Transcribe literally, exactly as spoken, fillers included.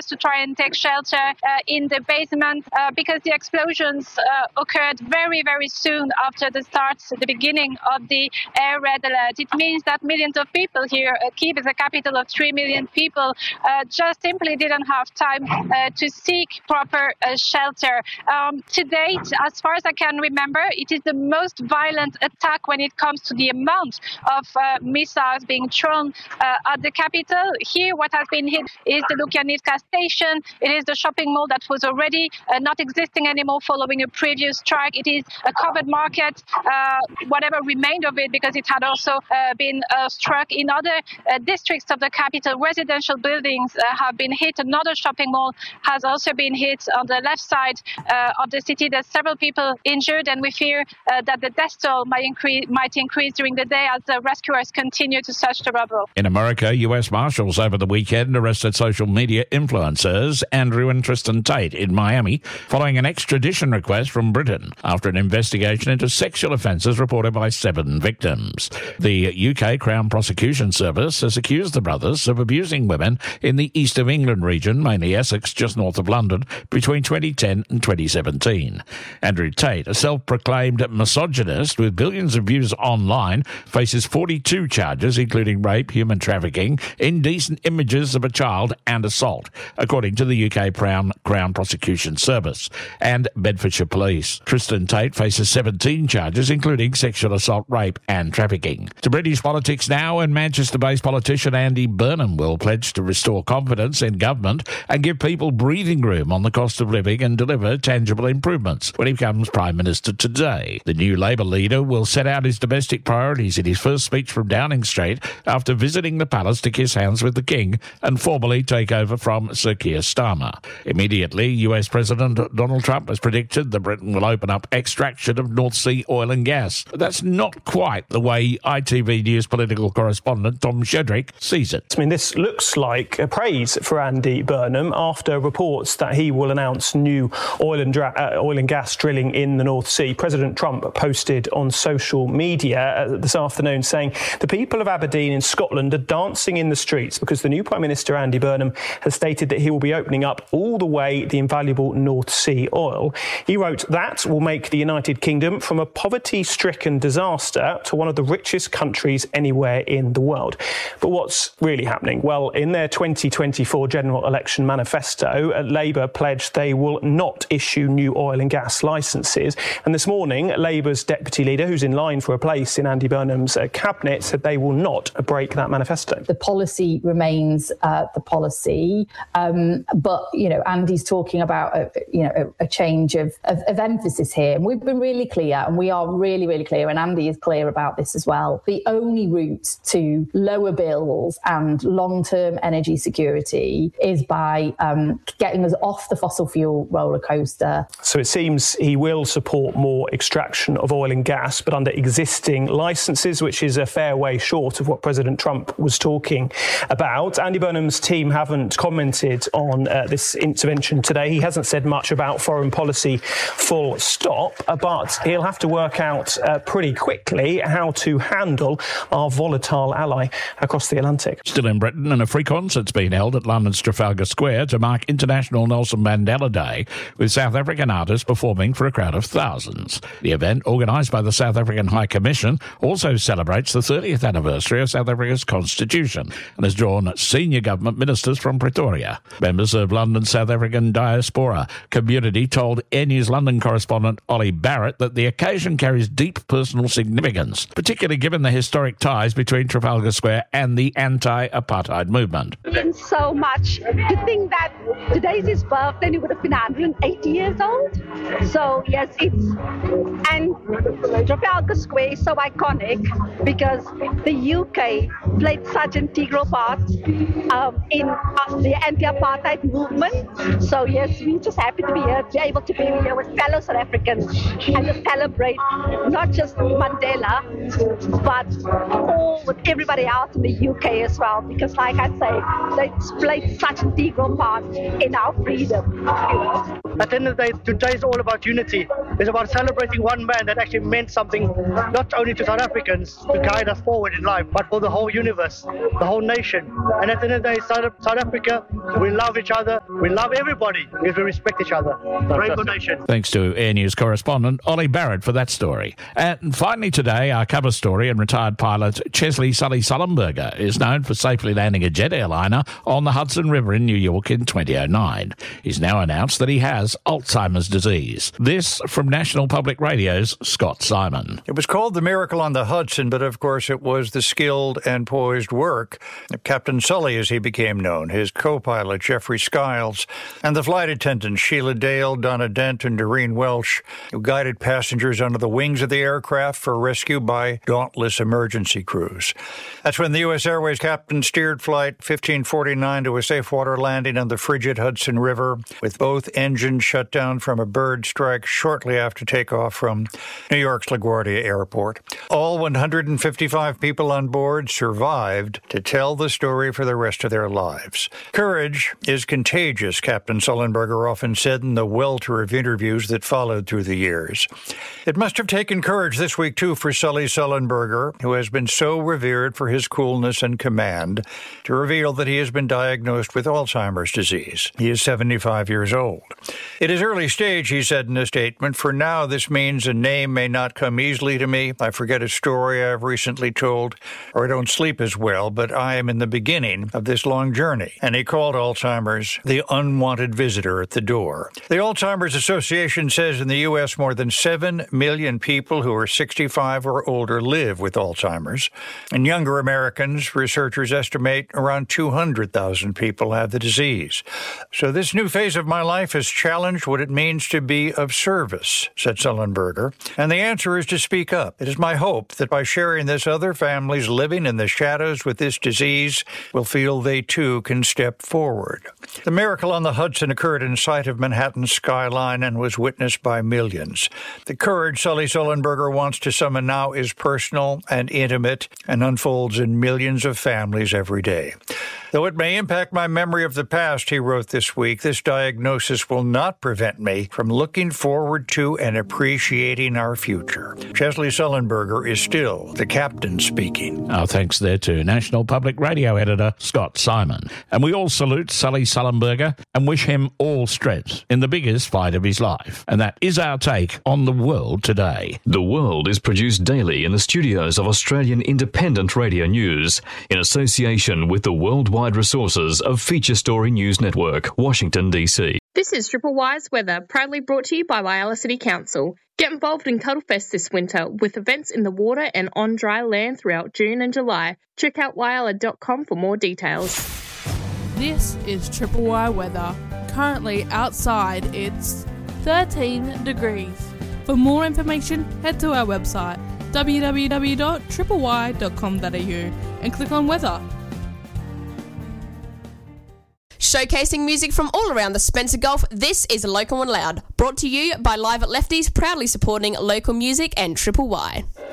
forced to try and take shelter uh, in the basement uh, because the explosions uh, occurred very, very soon after the start, the beginning of the air red alert. It means that millions of people here, uh, Kyiv is a capital of three million people, uh, just simply didn't have time uh, to seek proper uh, shelter. Um, to date, as far as I can remember, it is the most violent attack when it comes to the amount of uh, missiles being thrown uh, at the capital. Here, what has been hit is the Lukyanivka station. It is the shopping mall that was already uh, not existing anymore following a previous strike. It is a covered market, uh, whatever remained of it, because it had also uh, been uh, struck in other uh, districts of the capital. Residential buildings uh, have been hit. Another shopping mall has also been hit on the left side uh, of the city. There's several people injured, and we fear uh, that the death toll might increase, might increase during the day as the rescuers continue to search the rubble. In America, U S Marshals over the weekend arrested social media influencers Andrew and Tristan Tate in Miami following an extradition request from Britain after an investigation into sexual offences reported by seven victims. The U K Crown Prosecution Service has accused the brothers of abusing women in the East of England region, mainly Essex, just north of London, between twenty ten and twenty seventeen. Andrew Tate, a self-proclaimed misogynist with billions of views online, faces forty-two charges, including rape, human trafficking, indecent images of a child and assault, according to the U K Crown, Crown Prosecution Service and Bedfordshire Police. Tristan Tate faces seventeen charges, including sexual assault, rape and trafficking. To British politics now, and Manchester-based politician Andy Burnham will pledge to restore confidence in government and give people breathing room on the cost of living and deliver tangible improvements when he becomes Prime Minister today. The new Labour leader will set out his domestic priorities in his first speech from Downing Street after visiting the palace to kiss hands with the King and formally take over from Sir Keir Starmer. Immediately, U S President Donald Trump has predicted that Britain will open up extraction of North Sea oil and gas. That's not quite the way I T V News political correspondent Tom Shedrick sees it. I mean, this looks like a praise for Andy Burnham after reports that he will announce new oil and, dra- uh, oil and gas drilling in the North Sea. President Trump posted on social media uh, this afternoon saying the people of Aberdeen in Scotland are dancing in the streets because the new Prime Minister Andy Burnham has stated that he will be opening up all the way the invaluable North Sea oil. He wrote that will make the United Kingdom from a poverty-stricken disaster to one of the richest countries anywhere in the world. But what's really happening? Well, in their twenty twenty-four general election manifesto, uh, Labour pledged they will not issue new oil and gas licences. And this morning, Labour's deputy leader, who's in line for a place in Andy Burnham's uh, cabinet, said they will not break that manifesto. The policy remains uh, the policy, um, but, you know, Andy's talking about, a, you know, a, a change of, of, of emphasis here. And we've been really clear, and we are really, really clear, and Andy is clear about this as well. The only route to lower bills and long-term energy security is by um, getting us off the fossil fuel roller coaster. So it seems he will support more extraction of oil and gas, but under existing licences, which is a fair way short of what President Trump was talking about. Andy Burnham's team haven't commented on uh, this intervention today. He hasn't said much about foreign policy, full stop, but he'll have to work out uh, pretty quickly how to handle our volatile ally across the Atlantic. Still in Britain, and a free concert's been held at London's Trafalgar Square to mark International Nelson Mandela Day, with South African artists performing for a crowd of thousands. The event, organised by the South African High Commission, also celebrates the thirtieth anniversary of South Africa's constitution and has drawn senior government ministers from Pretoria. Members of London's South African diaspora community told Air News London correspondent Ollie Barrett that the occasion carries deep personal significance, particularly given the historic ties between Trafalgar Square and the anti-apartheid movement. So much to think that today's his birthday and he would have been one hundred eighty years old. So yes, it's and Trafalgar Square is so iconic because the U K played such an integral part um, in uh, the anti-apartheid movement. So yes, we're just happy to be here, to be able to be here with fellow South Africans and to celebrate not just Mandela, but all with everybody else in the U K as well. Because like I say, they played such an integral part in our freedom. You know? At the end of the day, today is all about unity. It's about celebrating one man that actually meant something, not only to South Africans to guide us forward in life, but for the whole universe, the whole nation. And at the end of the day, South, South Africa, we love each other, we love everybody, because we respect each other. Rainbow Nation. Thanks to Air News correspondent Ollie Barrett for that story. And finally today, our cover story, and retired pilot Chesley Sully Sullenberger is known for safely landing a jet airliner on the Hudson River in New York in twenty oh nine. He's now announced that he has Alzheimer's disease. This from National Public Radio's Scott Simon. It was called the Miracle on the Hudson, but of course it was the skilled and poised work of Captain Sully, as he became known, his co-pilot Jeffrey Skiles, and the flight attendants Sheila Dale, Donna Dent, and Doreen Welsh, who guided passengers under the wings of the aircraft for rescue by dauntless emergency crews. That's when the U S Airways captain steered Flight fifteen forty-nine to a safe water landing on the frigid Hudson River, with both engines shut down from a bird strike shortly after takeoff from New York's LaGuardia Airport. All one hundred fifty-five people on board survived to tell the story for the rest of their lives. Courage is contagious, Captain Sullenberger often said in the welter of interviews that followed through the years. It must have taken courage this week, too, for Sully Sullenberger, who has been so revered for his coolness and command, to reveal that he has been diagnosed with Alzheimer's disease. He is seventy-five years old. It is early stage, he said in a statement. For now, this means a name may not come easily to me. I forget a story I've recently told, or I don't sleep as well, but I am in the beginning of this long journey. And he called Alzheimer's the unwanted visitor at the door. The Alzheimer's Association says in the U S more than seven million people who are sixty-five or older live with Alzheimer's. In younger Americans, researchers estimate around two hundred thousand people have the disease. So this new phase of my life has challenged what it means to be of service, said Sullenberger. And the answer is to speak up. It is my hope that by sharing this, other families living in the shadows with this disease will feel they too can step forward. The Miracle on the Hudson occurred in sight of Manhattan's skyline and was witnessed by millions. The courage Sully Sullenberger wants to summon now is personal and intimate and unfolds in millions of families every day. Though it may impact my memory of the past, he wrote this week, this diagnosis will not prevent me from looking forward to and appreciating our future. Chesley Sullenberger is still the captain speaking. Our thanks there to National Public Radio editor Scott Simon. And we all salute Sully Sullenberger and wish him all strength in the biggest fight of his life. And that is our take on the world today. The World is produced daily in the studios of Australian Independent Radio News in association with the worldwide resources of Feature Story News Network, Washington, D C. This is Triple Y's weather, proudly brought to you by Whyalla City Council. Get involved in Cuddlefest this winter with events in the water and on dry land throughout June and July. Check out whyalla dot com for more details. This is Triple Y weather. Currently outside it's thirteen degrees. For more information, head to our website w w w dot triple y dot com dot a u and click on weather. Showcasing music from all around the Spencer Gulf, this is Local and Loud, brought to you by Live at Lefties, proudly supporting local music and Triple Y.